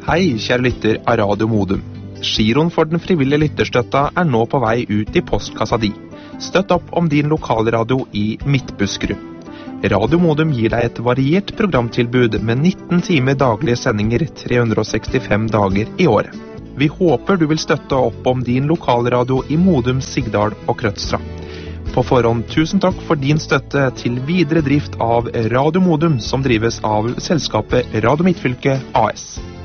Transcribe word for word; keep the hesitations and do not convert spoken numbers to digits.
Hei, kjære lytter av Radio Modum. Giroen for den frivillige lytterstøtta er nå på vei ut i postkassa di. Støtt opp om din lokalradio i Midtbuskerud. Radio Modum gir deg et variert programtilbud med nitten timer daglige sendinger tre hundre sekstifem dager i året. Vi håper du vil støtte opp om din lokalradio i Modum, Sigdal og Krødstra. På forhånd, tusen takk for din støtte til videre drift av Radio Modum, som drives av selskapet Radio Midtfylke A S.